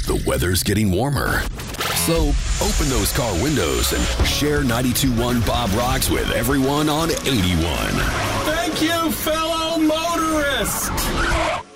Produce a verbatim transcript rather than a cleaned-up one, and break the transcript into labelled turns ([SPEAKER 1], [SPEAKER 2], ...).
[SPEAKER 1] The weather's getting warmer. So open those car windows and share ninety-two point one Bob Rocks with everyone on eighty-one.
[SPEAKER 2] Thank you, fellow motorists.